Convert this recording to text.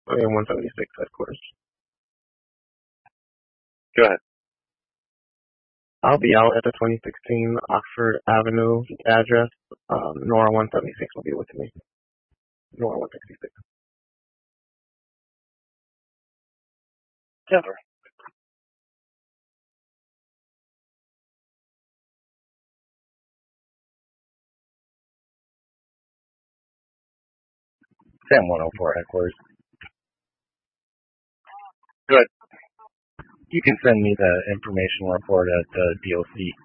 Okay, 176 headquarters. Go ahead. I'll be out at the 2016 Oxford Avenue address. Nora 176 will be with me. Nora 166. Denver. Sam 104 headquarters. Good. You can send me the information report at the DOC.